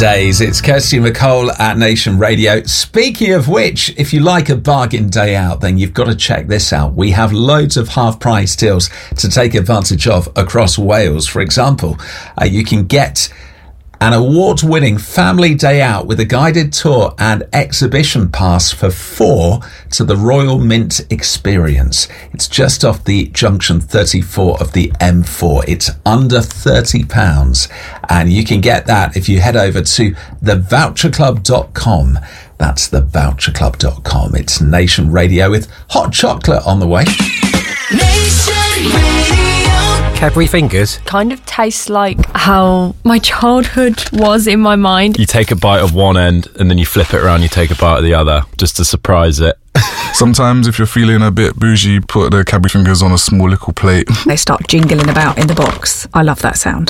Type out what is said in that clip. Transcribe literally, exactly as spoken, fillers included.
Days. It's Kirsty McCole at Nation Radio. Speaking of which, if you like a bargain day out, then you've got to check this out. We have loads of half-price deals to take advantage of across Wales. For example, uh, you can get an award-winning family day out with a guided tour and exhibition pass for four to the Royal Mint Experience. It's just off the junction thirty-four of the M four. It's under thirty pounds, and you can get that if you head over to the voucher club dot com. That's the voucher club dot com. It's Nation Radio with hot chocolate on the way. Nation Radio. Cadbury Fingers kind of tastes like how my childhood was in my mind. You take a bite of one end and then you flip it around, you take a bite of the other just to surprise it. Sometimes if you're feeling a bit bougie, put the Cadbury Fingers on a small little plate. They start jingling about in the box. I love that sound.